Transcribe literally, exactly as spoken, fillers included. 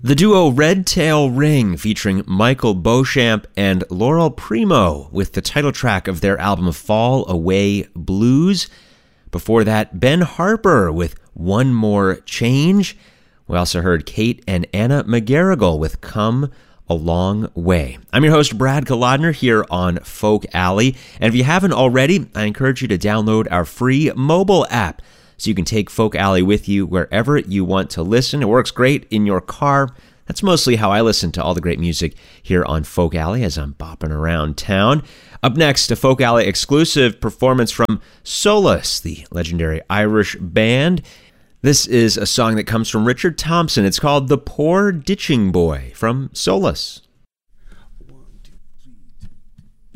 The duo Red Tail Ring featuring Michael Beauchamp and Laurel Primo with the title track of their album Fall Away Blues. Before that, Ben Harper with One More Change. We also heard Kate and Anna McGarrigle with Come a Long Way. I'm your host, Brad Kolodner, here on Folk Alley. And if you haven't already, I encourage you to download our free mobile app so you can take Folk Alley with you wherever you want to listen. It works great in your car. That's mostly how I listen to all the great music here on Folk Alley as I'm bopping around town. Up next, a Folk Alley exclusive performance from Solus, the legendary Irish band. This is a song that comes from Richard Thompson. It's called The Poor Ditching Boy from Solus.